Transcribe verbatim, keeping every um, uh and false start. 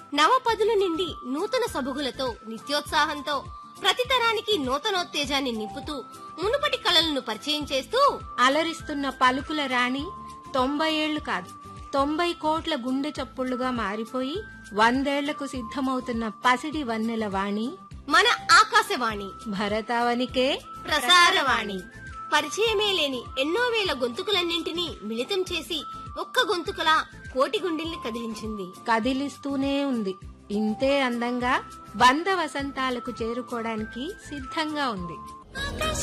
నవపదుల నిండి నూతన సబుగులతో నిత్యోత్సాహంతో ప్రతి తరానికి నూతనోత్తేజాన్ని నింపుతూ మునుపటి కళలను పరిచయం చేస్తూ అలరిస్తున్న పలుకుల రాణి తొంభై ఏళ్లు కాదు తొంభై కోట్ల గుండె చప్పుళ్లుగా మారిపోయి వందేళ్లకు సిద్ధమవుతున్న పసిడి వన్నెల వాణి మన ఆకాశవాణి భరతావనికే ప్రసారవాణి. పరిచయమే లేని ఎన్నో వేల గొంతుకులన్నింటినీ మిళితం చేసి ఒక్క గొంతుకులా కోటి గుండెల్ని కదిలించింది, కదిలిస్తూనే ఉంది. ఇంతే అందంగా వంద వసంతాలకు చేరుకోవడానికి సిద్ధంగా ఉంది.